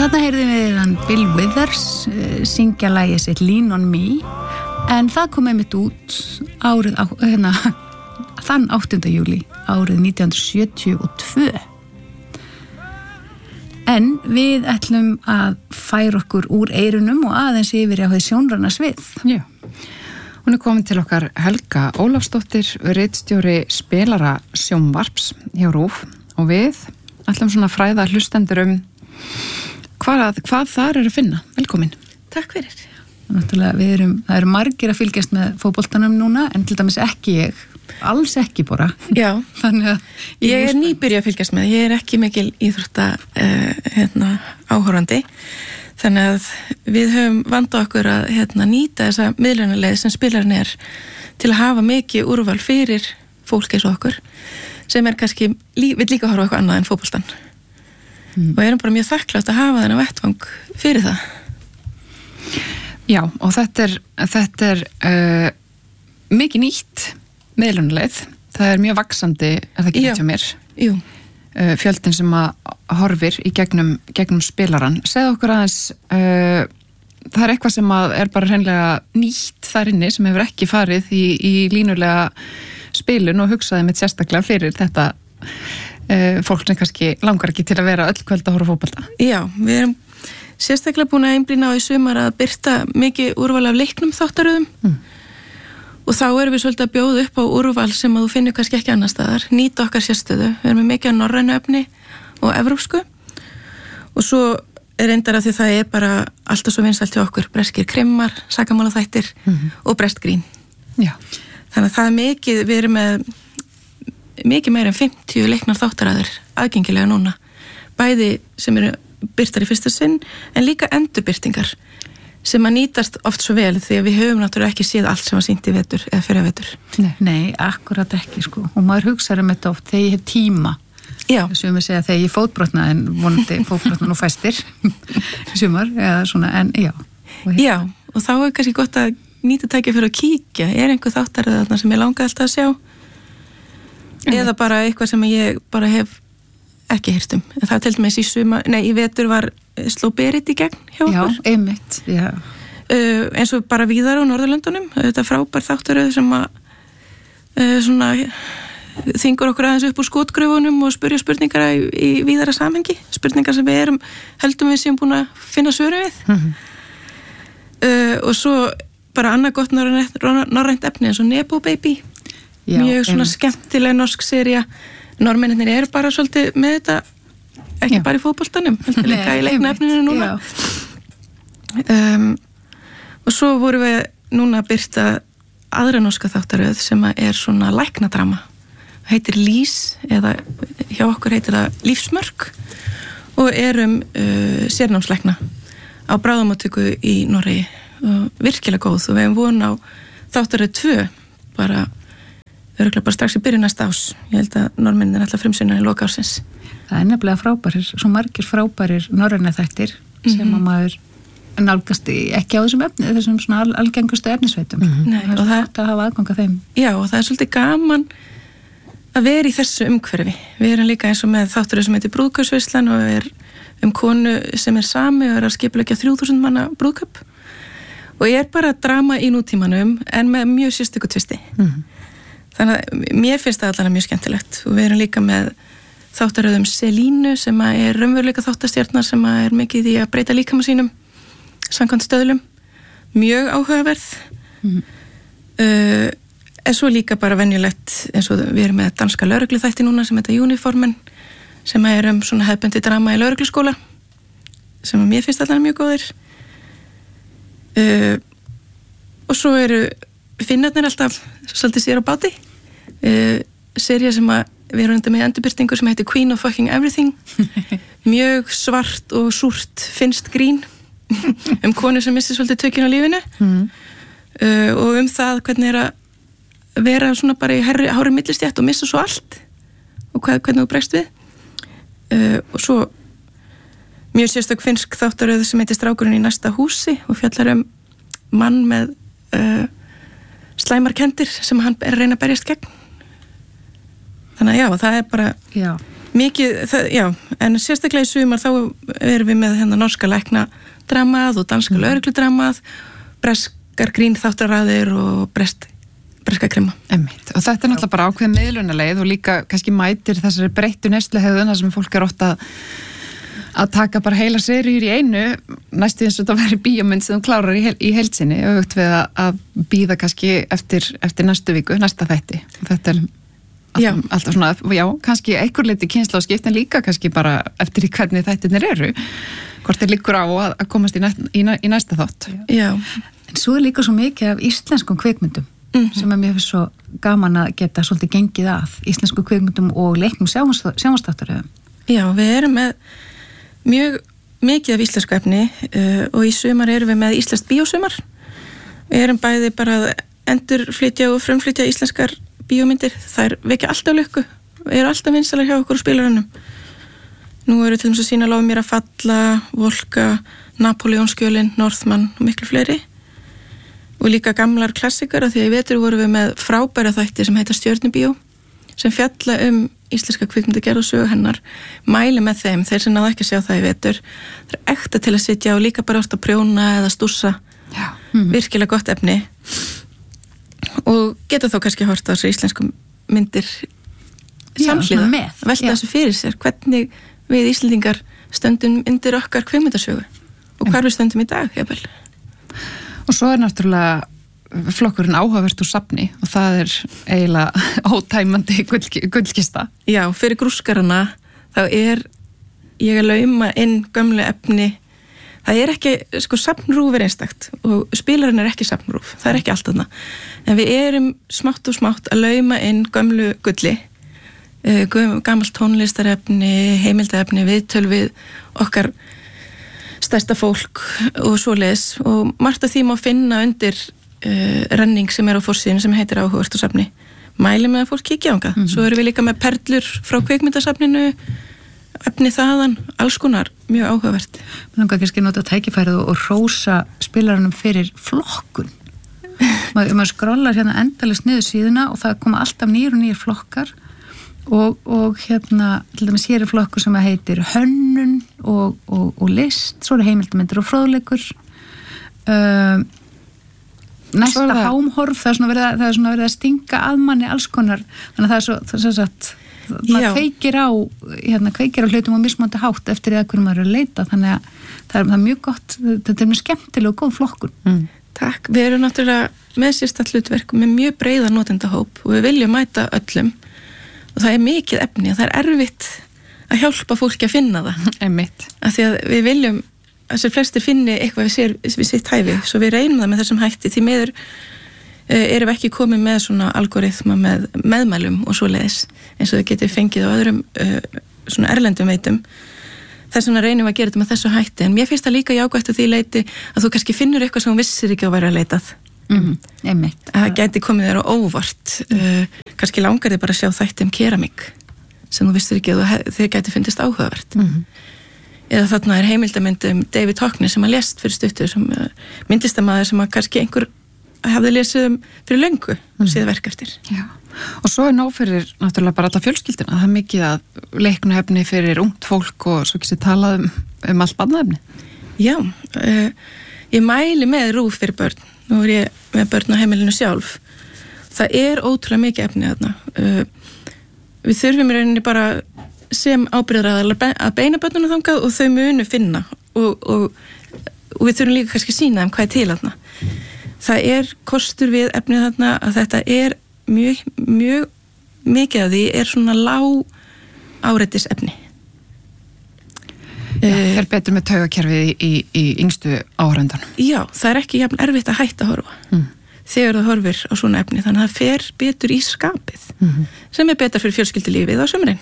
Þarna heyrðum við hann Bill Withers syngja lagið sitt Lean on Me, en það kom einmitt út þann 8. júlí árið 1972. En við ætlum að færa okkur úr eyrunum og aðeins yfir á því sjónræna svið. Já. Hún komin til okkar Helga Ólafsdóttir, ritstjóri spilara sjónvarps hjá RÚV, og við ætlum svona fræða hlustendur hvað þar að finna. Velkomin. Takk fyrir. Náttúrulega, það eru margir að fylgjast með fótboltanum núna, en til dæmis ekki ég. Alls ekki bara. Já, þannig að ég nýbyrja að fylgjast með. Ég ekki mikil íþrótta áhorfandi. Þannig að við höfum vandað okkur að nýta þessa miðlunarleið sem spilarinn til að hafa mikið úrval fyrir fólk eins og okkur, sem kannski vill líka horfa eitthvað annað en fótboltan. Og erum bara mjög þakklátt að hafa þennan vettvang fyrir það. Já, og þetta er mikið nýtt miðlunarleið. Það er mjög vaxandi, það ekki hjá mér. Jú. Fjöldin sem að horfir í gegnum spilaran. Segðu okkur aðeins, það er eitthvað sem að er bara hreinlega nýtt þar inni, sem hefur ekki farið í línulega spilun, og hugsaði mitt sérstaklega fyrir þetta fólk sem kannski langar ekki til að vera öll kvöld að horfa fótbolta. Já, við erum sérstaklega búin að einblína á í sumar að birta mikið úrval af leiknum þáttaröðum. Og þá erum við svolítið að bjóða upp á úrval sem að þú finnur kannski ekki annar staðar, nýta okkar sérstöðu. Við erum með mikið af norrænu efni og evrópsku. Og svo reyndar að því það er bara alltaf svo vinsælt hjá okkur, breskir krimmar, sakamálaþættir og breskgrín. Já. Þannig að það er mikið, við erum með mikið meira en 50 leiknar þáttaraðir aðgengilega núna. Bæði sem eru birtar í fyrsta sinn, en líka endurbirtingar sem að nýtast oft svo vel, því að við höfum náttúrulega ekki séð allt sem var sýnt í vetur eða fyrir vetur. Nei, akkurat ekki sko. Og maður hugsaður þetta oft þegar ég hef tíma. Já. Sumir segja þegar ég fótbrotna, en vonandi fótbrotna nú fæstir sumar eða svona, en já. Já, og þá er kannski gott að nýta tækja fyrir að kíkja. Er einhver þáttaröð þarna sem ég langaði alltaf að sjá? Eða bara eitthvað sem ég bara hef ekki heyrt um. Það til dæmis í vetur var sló Berit í gegn hjá okkur. Já, einmitt, já. Eins og bara víðar á Norðurlöndunum. Þetta frábær þáttaröð sem að svona þyngur okkur aðeins upp úr skotgröfunum og spyrja spurningar í víðara samhengi. Spurningar sem við heldum við sem búin að finna svöru við. Og svo bara annað gott norrænt efni eins og Nebo Baby. Já, mjög svona skemmtileg norsk sería. Norrmennir eru bara svolítið með þetta, ekki bara í fótboltanum, líka í leiknaefninu núna. Og svo vorum við núna að birta aðra norska þáttaröð sem er svona læknadrama. Það heitir Lís, eða hjá okkur heitir það Lífsmörk, og sérnámslækna á bráðamóttöku í Noregi. Virkilega góð, og við hefum von á þáttaröð 2 bara örugglega bara strax í byrjun næsta ás. Ég held að Norrmennir alltaf frumsýna í loka ársins. Það er nefnilega frábærir, svo margir frábærir norræna þættir sem að maður nálgast ekki á þessum efni, þessum svona algengustu efnisveitum. Nei, og það er að hafa aðgang að þeim. Já, og það er svolítið gaman að vera í þessu umhverfi. Við erum líka eins og með þáttaröð sem heitir Brúðkaupsveislan og er konu sem er sami og er að skipuleggja 3000 manna brúðkaup. Og ég er bara drama í nútímanum en með mjög sérstöku tvisti. Þannig að mér finnst það allavega mjög skemmtilegt, og við erum líka með þáttaröðum Selínu sem er raunveruleika þáttastjarnar sem er mikið í að breyta líkama sínum samkvæmt stöðlum, mjög áhugaverð. Svo líka bara venjulegt eins og við erum með danska lögregluþætti núna sem heita Uniformen, sem er svona hefðbundi drama í lögregluskóla sem mér finnst allavega mjög góðir. Og svo eru Finnarnir alltaf svolítið sér á báti. Sería sem við erum með endurbirtingu sem heitir Queen of Fucking Everything. Mjög svart og súrt finnst grín konu sem missir svolítið tökin á lífinu. Og það hvernig er að vera svona bara í hári millistjætt og missa svo allt og hvernig þú bregst við. Og svo mjög sérstök finnsk þáttaröð sem heitir Strákurinn í næsta húsi og fjallar mann með slæmarkendir sem hann er að reyna að berjast gegn. Þannig að já, það er bara Mikið, já, en sérstaklega í sumar þá erum við með hérna norska læknadramað og danska lögregludramað, breskar grínþáttaraðir og breska krima. Einmitt. Og þetta náttúrulega bara ákveð miðlunarleið og líka kannski mætir þessari breyttu neysluhegðun þar sem fólk ofta að taka bara heila seríur í einu, næstu eins og þetta væri bíómynd sem þú klárar í heildsinni og auðvitað við að bíða kannski eftir næstu viku, næsta þætti. Þetta alltaf svona, já, kannski einhver leiti kynslóðskipt en líka kannski bara eftir í hvernig þættirnir eru, hvort þeir liggur á að komast í næsta þátt. Já. En svo líka svo mikið af íslenskum kvikmyndum sem mér finnst svo gaman að geta svolítið gengið að íslenskum kvikmyndum og leiknum sjónvarpsþáttaröðum. Já, við erum með mjög mikið af íslensku efni og í sumar erum við með íslenskt bíósumar. Við erum bæði bara að endurflytja og frumflytja íslenskar bíómyndir. Þær vekja alltaf lukku og eru alltaf vinsalar hjá okkur spilarannum. Nú eru til dæmis að sýna Lof mér að falla, Volka, Napoleonskjölin, Northman og miklu fleiri. Og líka gamlar klassikar af því að í vetur vorum við með frábæra þætti sem heita Stjörnubíó sem fjalla íslenska kvikmyndagerð og sögu hennar. Mæli með þeim, þeir sem náðu ekki að sjá það í vetur. Það er ekta til að sitja og líka bara að prjóna eða stússa. Virkilega gott efni. Og geta þá kannski hort á þessu íslensku myndir samhliða. Velta þessu fyrir sér. Hvernig við Íslendingar stöndum undir okkar kvikmyndasögu og hvar við stöndum í dag, jafnvel. Og svo náttúrulega flokkurinn áhugavert úr safni og það eiginlega ótæmandi gullkista. Já, fyrir grúskarana þá ég að lauma inn gömlu efni. Það ekki, safnrúf einstakt og spilarinn ekki safnrúf, það ekki allt þarna. En við erum smátt og smátt að lauma inn gömlu gulli, gamalt tónlistarefni, heimildaefni, viðtöl við okkar stærsta fólk og svoleiðis og margt af því má finna undir renning sem á forsíðinu sem heitir áhugavert á safni. Mæli með að fólk kíkja ánga. Svo erum við líka með perlur frá kvikmyndasafninu, efni þaðan, alls konar, mjög áhugavert. Mér langar kannski nota tækifærið og rósa spilarunum fyrir flokkun. Maður skrollar hérna endalaust niður síðuna og það koma alltaf nýr og nýr flokkar og hérna, til dæmis hér flokkur sem heitir hönnun og list, svo heimildamindir og fróðleikur. Næsta hámhorf, það er svona verið að stinga að manni alls konar, þannig að það er svo satt, maður kveikir á hlutum og mismandi hátt eftir að hverju maður er að leita, þannig að það er mjög gott, þetta er mjög skemmtileg og góð flokkun. Takk, við erum náttúrulega með sérstætt hlutverk með mjög breiða notendahóp og við viljum mæta öllum og það er mikið efni og það er erfitt að hjálpa fólki að finna það. Einmitt. Af því að við viljum að sér flestir finni eitthvað við sitt hæfi, svo við reynum það með þessum hætti, því miður erum við ekki komið með svona algoritma með meðmælum og svoleiðis eins og þau getur fengið á öðrum svona erlendum veitum. Þess vegna reynum við að gera þetta með þessu hætti, en mér finnst það líka jákvætt að því leiti að þú kannski finnur eitthvað sem þú vissir ekki að vera að leitað. Það gæti komið þér á óvart. Kannski langar þið bara að sjá þætti keramík sem þú vissir ekki að þið gæti fyndist áhugavert. Eða þarna er heimildamynd David Hockney sem að lést fyrir stuttur, sem myndlistarmaður sem að kannski einhver hafði lesið fyrir löngu og síða verk eftir. Já. Og svo nóg fyrir náttúrulega bara alla fjölskylduna, það mikið að leiknuhefni fyrir ungt fólk og svo ekki sér talað allt barnaefni. Já, ég mæli með RÚV fyrir börn, nú er ég með börn á heimilinu sjálf. Það er ótrúlega mikið efni þarna. Við þurfum í rauninni bara sem ábyrgðaraðilar að beina börnunum þangað og þau munu finna og við þurfum líka kannski að sýna þeim hvað er til þarna. Það er kostur við efnið þarna að þetta er mjög mikið af því er svona lág áreitisefni. Fer betur með taugakerfið í yngstu áhorfendunum. Já, það er ekki jafn erfitt að hætta að horfa þegar það horfir á svona efni, þannig að það fer betur í skapið sem er betur fyrir fjölskyldulífið á sumrin.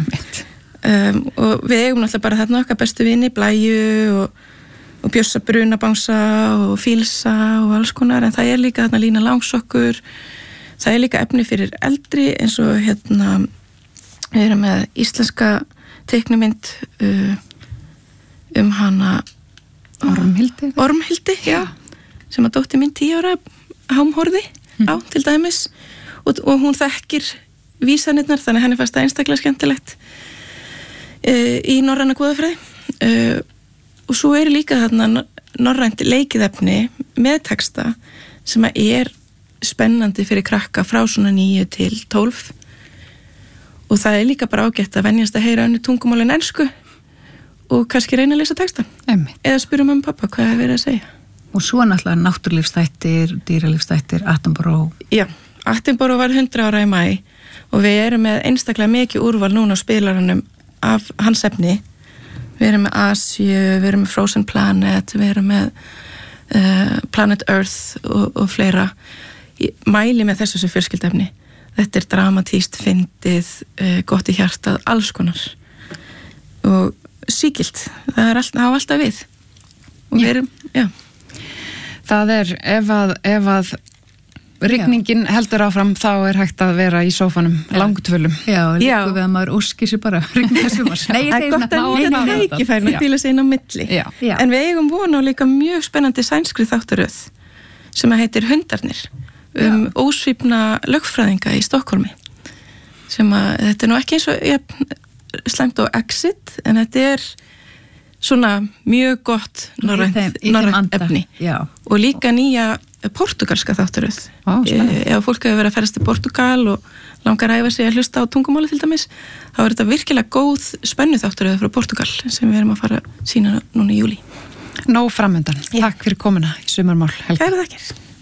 Og við eigum náttúrulega bara þarna okkar bestu vini, Blæju og Bjössa Brunabangsa og Fílsa og alls konar, en það er líka þarna Lína Langsokkur. Það er líka efni fyrir eldri eins og við erum með íslenska teiknumynd hana Ormhildi, já, sem að dóttir mín 10 ára hámhorði á til dæmis og hún þekkir vísanirnar, þannig henni fannst það einstaklega skemmtilegt. í norræna goðafræði og svo eru líka þarna norrænt leikidefni með texta sem er spennandi fyrir krakka frá svona 9 til 12 og það er líka bara ágætt að venjast að heyra önnur tungumál en ensku og kannski reyna að lesa textan eða spyrja mamma og pappa hvað er verið að segja. Og svo náttúrulega náttúrlífsþættir, dýralífsþættir, Attenborough. Já, Attenborough var 100 ára í maí og við erum með einstaklega mikið úrval núna á spilaranum af hans efni. Við erum með Asju, við erum með Frozen Planet, við erum með Planet Earth og fleira. Ég mæli með þessu sem fjölskyldefni. Þetta er dramatíst, fyndið, gott í hjartað, alls konar. Og sígilt, það á alltaf við. Og við erum, já. Það ef að rigningin heldur áfram þá er hægt að vera í sófanum langtvölum. Já, líka við að maður óskir sér bara rigningasumars. Það er gott að nýta tækifærin að hvíla sig inn á milli. Já. En við eigum vona á líka mjög spennandi sænskri þáttaröð sem heitir Hundarnir ósvífna lögfræðinga í Stokkólmi sem þetta er nú ekki eins og slæmt á Exit en þetta er svona mjög gott norrænt efni og líka nýja portugalska þáttaröð. Ef fólk hefur verið að ferast til Portugal og langar að æfa sig að hlusta á tungumáli til dæmis, þá er þetta virkilega góð spennu þáttaröð frá Portugal sem við erum að fara að sýna núna í júlí. Nóg framöndan. Takk fyrir komuna í Sumarmál, Helga. Kæra þakkir.